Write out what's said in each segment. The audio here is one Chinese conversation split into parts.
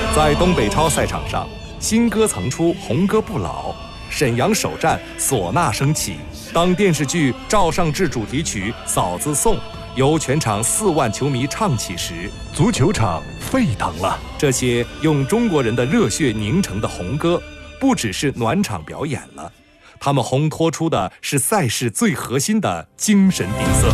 在东北超赛场上，新歌曾出，红歌不老。沈阳首战，唢呐声起。当电视剧《赵尚志》主题曲《嫂子颂》由全场4万球迷唱起时，足球场沸腾了。这些用中国人的热血凝成的红歌，不只是暖场表演了，他们烘托出的是赛事最核心的精神底色。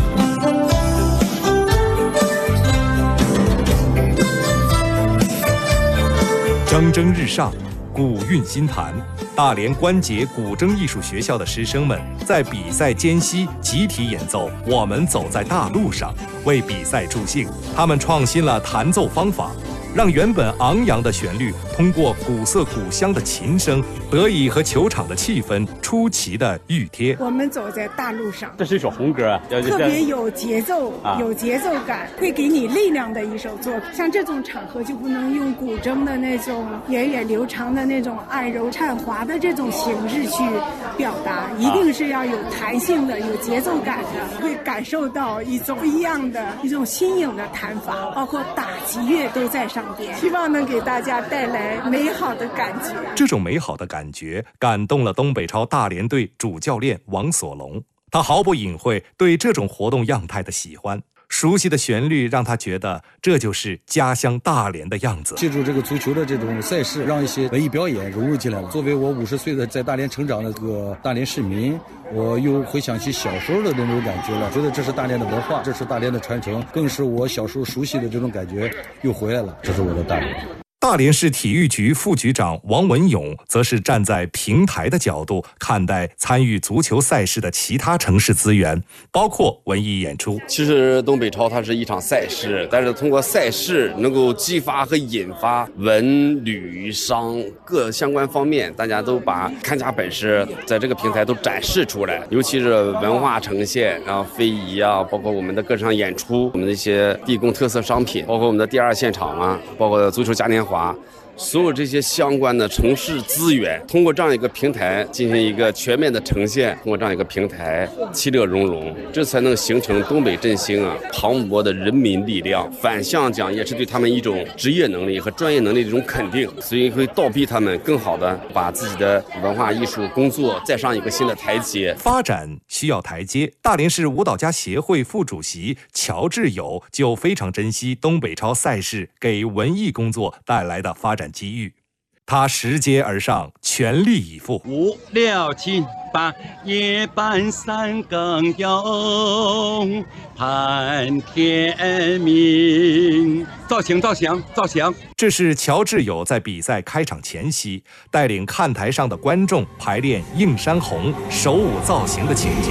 蒸蒸日上，古韵心弹。大连关节古筝艺术学校的师生们在比赛间隙集体演奏《我们走在大路上》，为比赛助兴。他们创新了弹奏方法，让原本昂扬的旋律通过古色古香的琴声，得以和球场的气氛出奇的熨贴。 我们走在大路上， 这是一首红歌啊， 特别有节奏，有节奏感，会给你力量的一首作品。像这种场合就不能用古筝的那种源远流长的那种爱柔颤滑的这种形式去表达，一定是要有弹性的、有节奏感的，会感受到一种不一样的一种新颖的弹法，包括打击乐都在上边，希望能给大家带来美好的感觉。 这种美好的感觉感动了东北超大连队主教练王所龙，他毫不隐晦对这种活动样态的喜欢。熟悉的旋律让他觉得这就是家乡大连的样子。 借助这个足球的这种赛事，让一些文艺表演融入进来了。作为我50岁的在大连成长的这个大连市民，我又回想起小时候的那种感觉了，觉得这是大连的文化，这是大连的传承，更是我小时候熟悉的这种感觉又回来了。这是我的大连。 大连市体育局副局长王文勇则是站在平台的角度看待参与足球赛事的其他城市资源，包括文艺演出。 其实东北超它是一场赛事，但是通过赛事能够激发和引发文旅商各相关方面，大家都把看家本事在这个平台都展示出来，尤其是文化呈现，然后非遗啊，包括我们的歌唱演出，我们的一些地宫特色商品，包括我们的第2现场啊，包括足球嘉年华，所有这些相关的城市资源，通过这样一个平台进行一个全面的呈现，通过这样一个平台其乐融融，这才能形成东北振兴啊磅礴的人民力量。反向讲，也是对他们一种职业能力和专业能力的一种肯定，所以会倒逼他们更好的把自己的文化艺术工作再上一个新的台阶。 发展需要台阶，大连市舞蹈家协会副主席乔志友就非常珍惜东北超赛事给文艺工作带来的发展机遇，他拾阶而上，全力以赴。 5、6、7、8，夜半3更有盼天明。造型。 这是乔志友在比赛开场前夕带领看台上的观众排练映山红手舞造型的情景。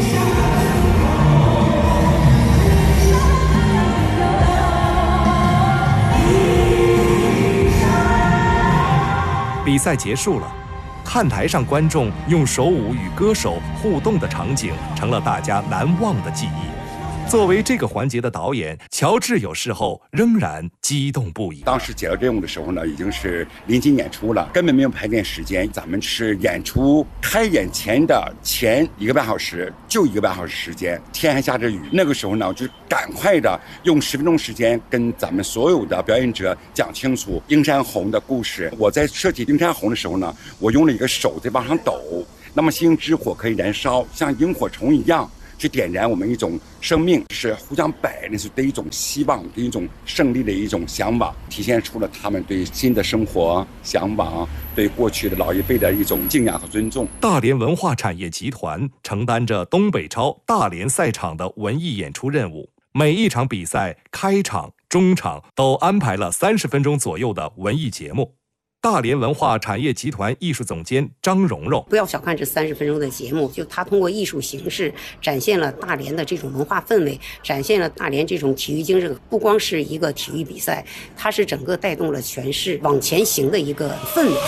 比赛结束了，看台上观众用手舞与歌手互动的场景成了大家难忘的记忆。作为这个环节的导演，乔治友事后仍然激动不已。 当时接到任务的时候呢，已经是临近演出了，根本没有排练时间。咱们是演出开演前的前1个半小时，就1个半小时时间，天还下着雨。那个时候呢，就赶快的用10分钟时间跟咱们所有的表演者讲清楚映山红的故事。我在设计映山红的时候呢，我用了一个手在往上抖，那么星之火可以燃烧，像萤火虫一样去点燃我们一种生命，是互相摆那是对一种希望，对一种胜利的一种向往，体现出了他们对新的生活向往，对过去的老一辈的一种敬仰和尊重。 大连文化产业集团承担着东北超大连赛场的文艺演出任务，每一场比赛开场、中场都安排了30分钟左右的文艺节目。大连文化产业集团艺术总监张蓉蓉： 不要小看这30分钟的节目，就它通过艺术形式展现了大连的这种文化氛围，展现了大连这种体育精神。不光是一个体育比赛，它是整个带动了全市往前行的一个氛围。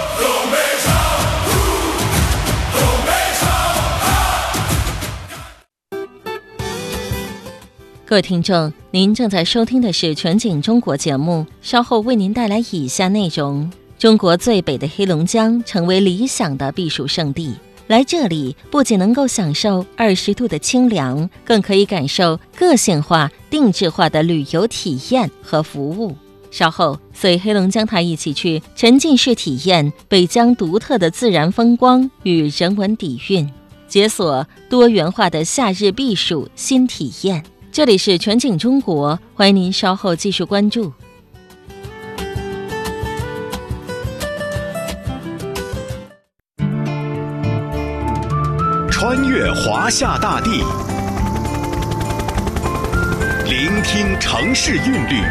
各位听众，您正在收听的是全景中国节目，稍后为您带来以下内容。中国最北的黑龙江成为理想的避暑胜地，来这里不仅能够享受20度的清凉，更可以感受个性化、定制化的旅游体验和服务。 稍后随黑龙江台一起去沉浸式体验北疆独特的自然风光与人文底蕴，解锁多元化的夏日避暑新体验。这里是全景中国，欢迎您稍后继续关注。 穿越华夏大地，聆听城市韵律，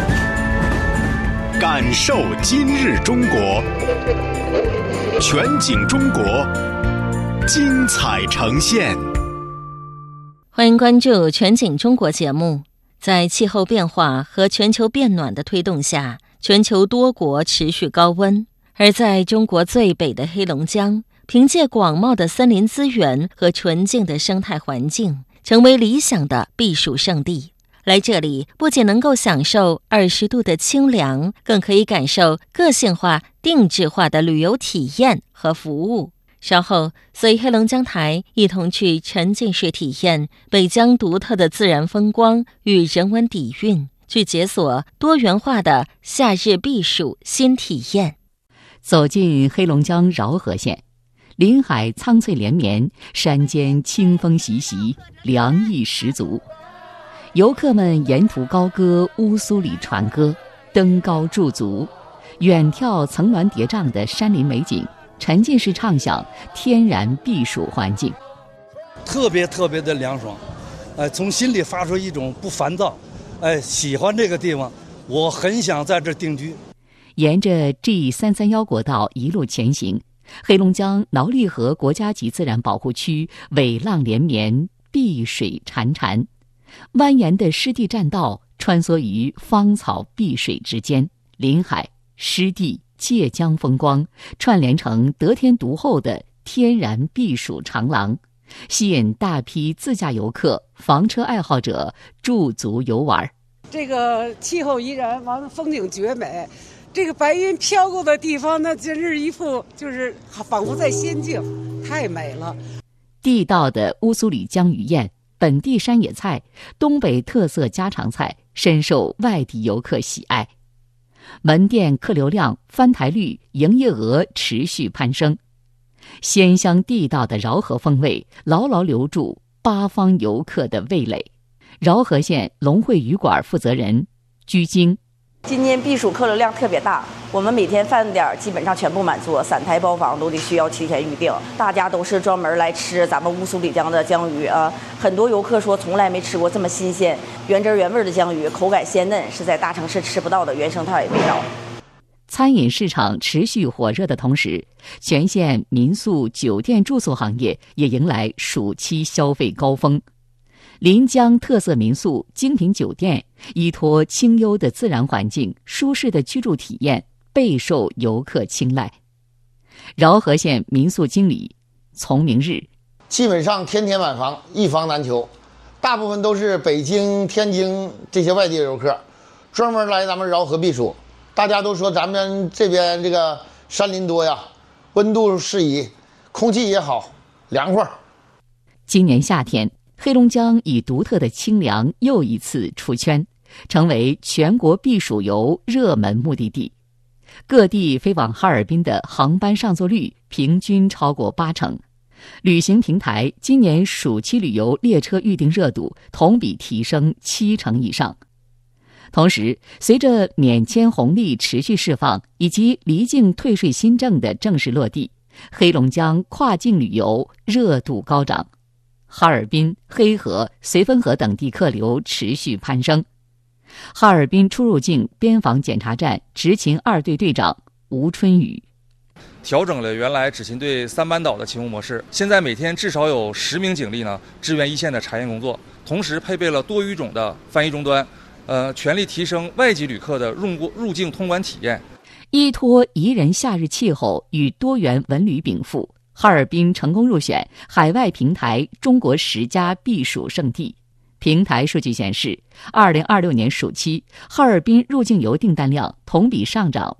感受今日中国。全景中国，精彩呈现。 欢迎关注全景中国节目。在气候变化和全球变暖的推动下，全球多国持续高温，而在中国最北的黑龙江，凭借广袤的森林资源和纯净的生态环境，成为理想的避暑胜地。来这里不仅能够享受20度的清凉，更可以感受个性化、定制化的旅游体验和服务。稍后随黑龙江台一同去沉浸式体验北疆独特的自然风光与人文底蕴，去解锁多元化的夏日避暑新体验。 走进黑龙江饶河县，林海苍翠连绵，山间清风习习，凉意十足。游客们沿途高歌乌苏里船歌，登高驻足，远眺层峦叠嶂的山林美景，沉浸式畅享天然避暑环境， 特别的凉爽，从心里发出一种不烦躁，喜欢这个地方，我很想在这定居。 沿着 G331国道一路前行，黑龙江挠力河国家级自然保护区尾浪连绵，碧水潺潺，蜿蜒的湿地栈道穿梭于芳草碧水之间，林海、湿地、界江风光串联成得天独厚的天然避暑长廊，吸引大批自驾游客、房车爱好者驻足游玩。 这个气候宜人，完了风景绝美，这个白云飘过的地方呢，真是一副就是仿佛在仙境，太美了。 地道的乌苏里江鱼宴、本地山野菜、东北特色家常菜深受外地游客喜爱。门店客流量、翻台率、营业额持续攀升，鲜香地道的饶河风味牢牢留住八方游客的味蕾。饶河县龙汇鱼馆负责人鞠晶： 今年避暑客流量特别大，我们每天饭点基本上全部满座，散台包房都得需要提前预定。大家都是专门来吃咱们乌苏里江的江鱼啊，很多游客说从来没吃过这么新鲜、原汁原味的江鱼，口感鲜嫩，是在大城市吃不到的原生态味道。 餐饮市场持续火热的同时，全县民宿、酒店住宿行业也迎来暑期消费高峰。临江特色民宿、精品酒店依托清幽的自然环境、舒适的居住体验，备受游客青睐。饶河县民宿经理从明日： 基本上天天满房，一房难求，大部分都是北京、天津这些外地游客，专门来咱们饶河避暑。大家都说咱们这边这个山林多呀，温度适宜，空气也好，凉快。 今年夏天，黑龙江以独特的清凉又一次出圈，成为全国避暑游热门目的地。各地飞往哈尔滨的航班上座率平均超过80%，旅行平台今年暑期旅游列车预订热度同比提升70%以上。同时，随着免签红利持续释放以及离境退税新政的正式落地，黑龙江跨境旅游热度高涨。哈尔滨、黑河、绥芬河等地客流持续攀升。哈尔滨出入境边防检查站执勤2队队长吴春雨： 调整了原来执勤队3班倒的勤务模式，现在每天至少有10名警力支援一线的查验工作，同时配备了多语种的翻译终端，全力提升外籍旅客的入境通关体验。 依托宜人夏日气候与多元文旅禀赋，哈尔滨成功入选海外平台中国10佳避暑胜地。平台数据显示，2026年暑期，哈尔滨入境游订单量同比上涨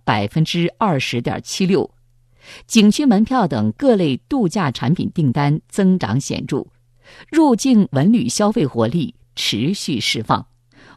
20.76%，景区门票等各类度假产品订单增长显著，入境文旅消费活力持续释放。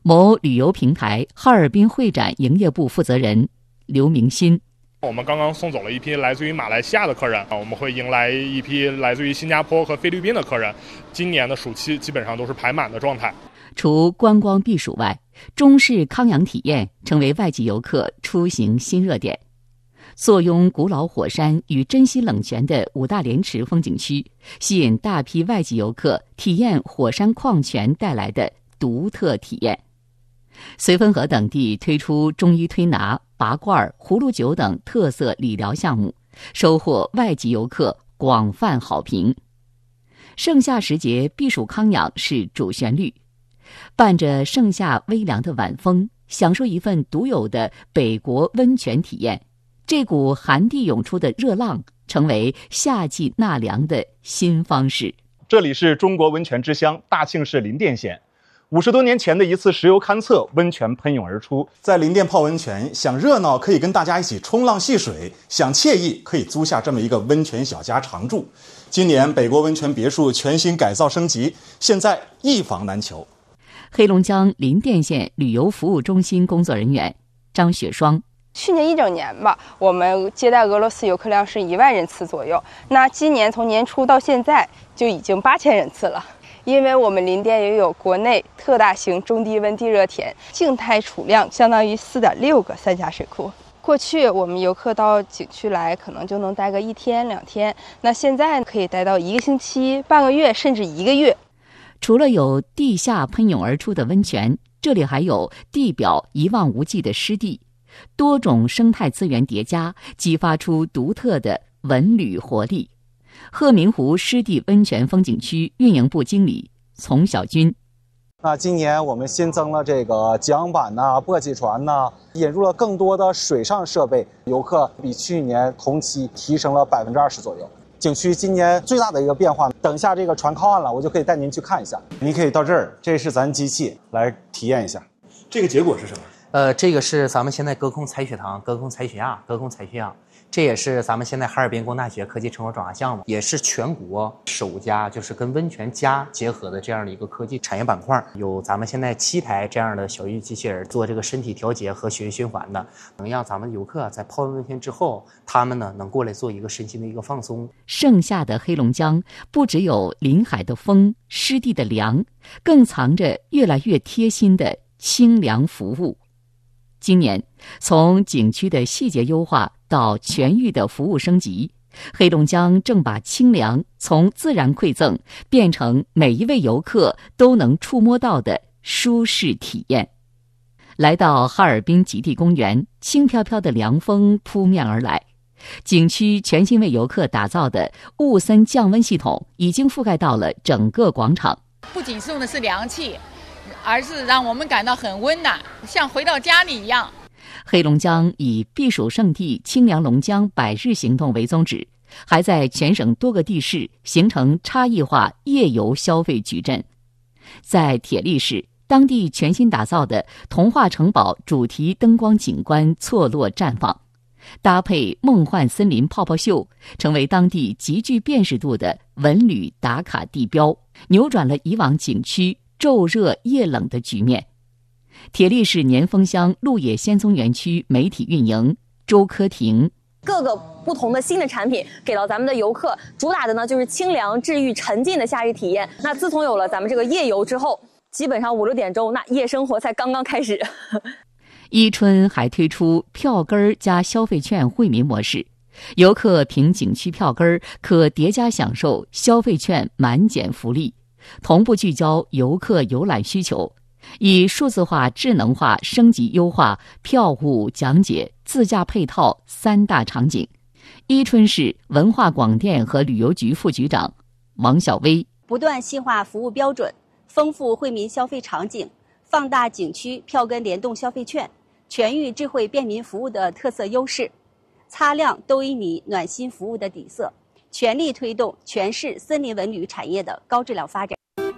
某旅游平台哈尔滨会展营业部负责人刘明新。 我们刚刚送走了一批来自于马来西亚的客人，我们会迎来一批来自于新加坡和菲律宾的客人。今年的暑期基本上都是排满的状态。 除观光避暑外，中式康养体验成为外籍游客出行新热点。坐拥古老火山与珍稀冷泉的五大连池风景区，吸引大批外籍游客体验火山矿泉带来的独特体验。绥芬河等地推出中医推拿、拔罐、葫芦酒等特色理疗项目，收获外籍游客广泛好评。盛夏时节避暑康养是主旋律，伴着盛夏微凉的晚风，享受一份独有的北国温泉体验。这股寒地涌出的热浪，成为夏季纳凉的新方式。 这里是中国温泉之乡大庆市林甸县。50多年前的一次石油勘测，温泉喷涌而出。在林甸泡温泉，想热闹可以跟大家一起冲浪戏水，想惬意可以租下这么一个温泉小家常住。今年北国温泉别墅全新改造升级，现在一房难求。 黑龙江林甸县旅游服务中心工作人员张雪霜。 去年一整年吧，我们接待俄罗斯游客量是1万人次左右。那今年从年初到现在就已经8000人次了。因为我们林甸也有国内特大型中低温地热田，静态储量相当于4.6个3家水库。过去我们游客到景区来可能就能待个1天2天，那现在可以待到1个星期、半个月甚至1个月。 除了有地下喷涌而出的温泉，这里还有地表一望无际的湿地，多种生态资源叠加，激发出独特的文旅活力。鹤鸣湖湿地温泉风景区运营部经理丛小军。 那今年我们新增了这个桨板簸箕船引入了更多的水上设备，游客比去年同期提升了20%左右。景区今年最大的一个变化，等一下这个船靠岸了，我就可以带您去看一下。您可以到这儿，这是咱机器来体验一下。 这个结果是什么？ 这个是咱们现在隔空采血塘、隔空采血压、隔空采血氧。这也是咱们现在哈尔滨工大学科技成果转化项目，也是全国首家就是跟温泉加结合的这样的一个科技产业板块。有咱们现在7台这样的小运机器人做这个身体调节和血液循环的，能让咱们游客在泡完温泉之后，他们呢能过来做一个身心的一个放松。 盛夏的黑龙江不只有临海的风、湿地的凉，更藏着越来越贴心的清凉服务。今年，从景区的细节优化到全域的服务升级，黑龙江正把清凉从自然馈赠变成每一位游客都能触摸到的舒适体验。来到哈尔滨极地公园，轻飘飘的凉风扑面而来。景区全新为游客打造的雾森降温系统已经覆盖到了整个广场。 不仅送的是凉气，而是让我们感到很温暖，像回到家里一样。 黑龙江以避暑胜地清凉龙江100日行动为宗旨，还在全省多个地市形成差异化夜游消费矩阵。在铁力市，当地全新打造的童话城堡主题灯光景观错落绽放，搭配梦幻森林泡泡秀，成为当地极具辨识度的文旅打卡地标，扭转了以往景区昼热夜冷的局面。铁力市年丰乡鹿野仙踪园区媒体运营周科婷。 各个不同的新的产品给到咱们的游客，主打的呢就是清凉治愈沉浸的夏日体验。那自从有了咱们这个夜游之后，基本上5、6点钟，那夜生活才刚刚开始。 伊春还推出票根加消费券惠民模式，游客凭景区票根可叠加享受消费券满减福利，同步聚焦游客游览需求，以数字化、智能化升级优化票务讲解、自驾配套3大场景。伊春市文化广电和旅游局副局长王小薇。 不断细化服务标准，丰富惠民消费场景，放大景区票根联动消费券、全域智慧便民服务的特色优势，擦亮都以你暖心服务的底色，全力推动全市森林文旅产业的高质量发展。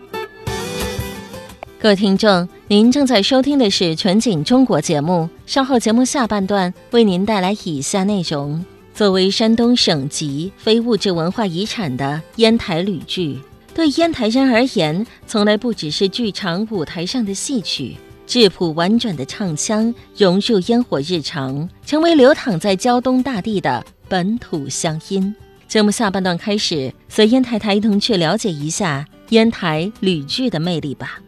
各位听众，您正在收听的是全景中国节目，稍后节目下半段为您带来以下内容。作为山东省级非物质文化遗产的烟台吕剧，对烟台人而言，从来不只是剧场舞台上的戏曲， 质朴婉转的唱腔融入烟火日常，成为流淌在胶东大地的本土乡音。节目下半段开始，随烟台台一同去了解一下烟台旅剧的魅力吧。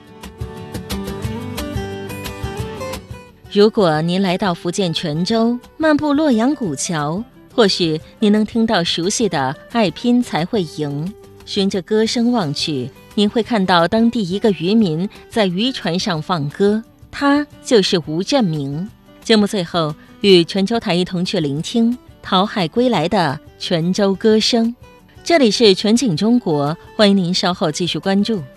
如果您来到福建泉州，漫步洛阳古桥，或许您能听到熟悉的爱拼才会赢。循着歌声望去，您会看到当地一个渔民在渔船上放歌，他就是吴振明。节目最后与泉州台一同去聆听讨海归来的泉州歌声。这里是全景中国，欢迎您稍后继续关注。